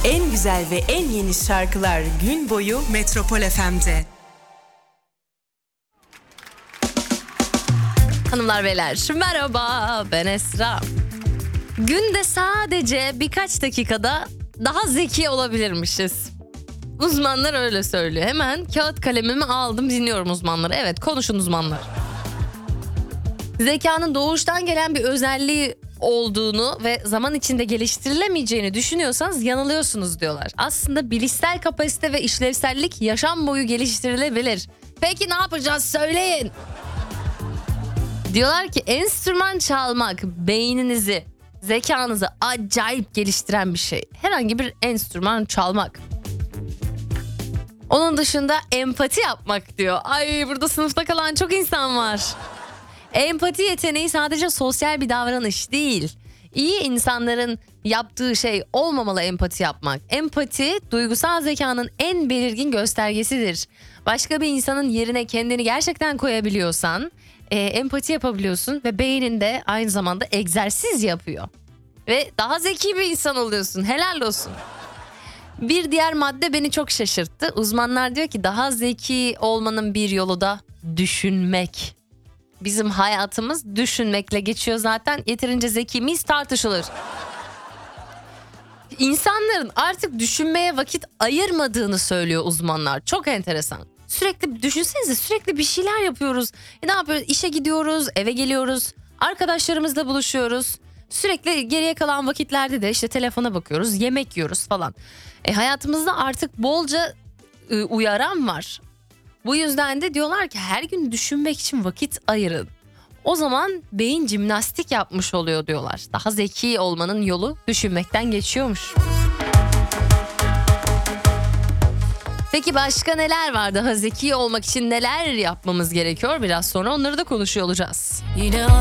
En güzel ve en yeni şarkılar gün boyu Metropol FM'de. Hanımlar beyler merhaba, ben Esra. Günde sadece birkaç dakikada daha zeki olabilirmişiz. Uzmanlar öyle söylüyor. Hemen kağıt kalemimi aldım, dinliyorum uzmanları. Evet, konuşun uzmanlar. Zekanın doğuştan gelen bir özelliği olduğunu ve zaman içinde geliştirilemeyeceğini düşünüyorsanız yanılıyorsunuz diyorlar. Aslında bilişsel kapasite ve işlevsellik yaşam boyu geliştirilebilir. Peki ne yapacağız, söyleyin. Diyorlar ki enstrüman çalmak beyninizi, zekanızı acayip geliştiren bir şey. Herhangi bir enstrüman çalmak. Onun dışında empati yapmak diyor. Ay, burada sınıfta kalan çok insan var. Empati yeteneği sadece sosyal bir davranış değil. İyi insanların yaptığı şey olmamalı empati yapmak. Empati duygusal zekanın en belirgin göstergesidir. Başka bir insanın yerine kendini gerçekten koyabiliyorsan empati yapabiliyorsun ve beyninde aynı zamanda egzersiz yapıyor. Ve daha zeki bir insan oluyorsun. Helal olsun. Bir diğer madde beni çok şaşırttı. Uzmanlar diyor ki daha zeki olmanın bir yolu da düşünmek. Bizim hayatımız düşünmekle geçiyor zaten. Yeterince zeki miyiz tartışılır. İnsanların artık düşünmeye vakit ayırmadığını söylüyor uzmanlar. Çok enteresan. Sürekli düşünsenize, sürekli bir şeyler yapıyoruz. Ne yapıyoruz? İşe gidiyoruz, eve geliyoruz, arkadaşlarımızla buluşuyoruz. Sürekli geriye kalan vakitlerde de işte telefona bakıyoruz, yemek yiyoruz falan. Hayatımızda artık bolca uyaran var. Bu yüzden de diyorlar ki her gün düşünmek için vakit ayırın. O zaman beyin jimnastik yapmış oluyor diyorlar. Daha zeki olmanın yolu düşünmekten geçiyormuş. Peki başka neler var? Daha zeki olmak için neler yapmamız gerekiyor? Biraz sonra onları da konuşuyor olacağız. Yine